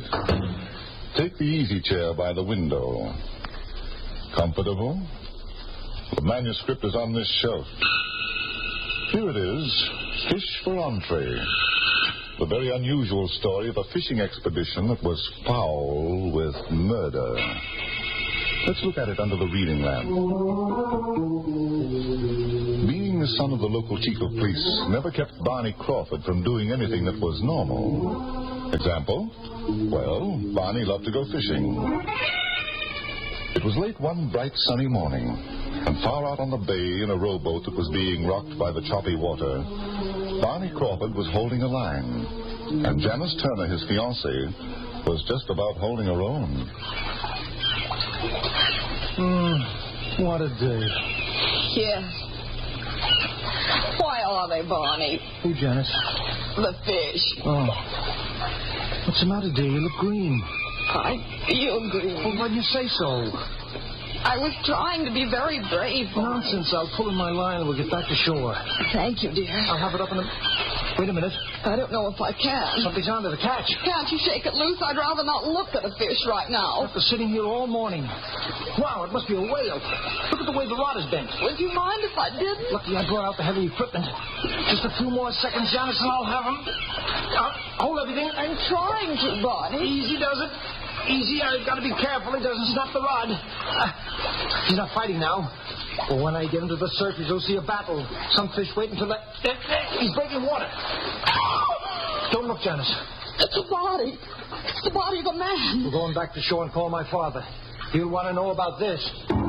Take the easy chair by the window. Comfortable? The manuscript is on this shelf. Here it is, Fish for Entree. The very unusual story of a fishing expedition that was foul with murder. Let's look at it under the reading lamp. Being the son of the local chief of police never kept Barney Crawford from doing anything that was normal. Example? Well, Barney loved to go fishing. It was late one bright sunny morning, and far out on the bay in a rowboat that was being rocked by the choppy water, Barney Crawford was holding a line, and Janice Turner, his fiancée, was just about holding her own. What a day. Yes. Why are they, Barney? Who, Janice? The fish. Oh. What's the matter, dear? You look green. I feel green. Well, why didn't you say so? I was trying to be very brave. Nonsense. I'll pull in my line and we'll get back to shore. Thank you, dear. I'll have it up in a... Wait a minute. I don't know if I can. Something's on to the catch. Can't you shake it loose? I'd rather not look at a fish right now. After sitting here all morning. Wow, it must be a whale. Look at the way the rod is bent. Would you mind if I didn't? Lucky I brought out the heavy equipment. Just a few more seconds, Janice, and I'll have him. Hold everything. I'm trying to, Barney. Easy does it. Easy. I've got to be careful he doesn't snap the rod. He's not fighting now. But when I get him to the surface, you'll see a battle. Some fish wait until that... He's breaking water. Don't look, Janice. It's a body. It's the body of a man. We're going back to shore and call my father. He'll want to know about this.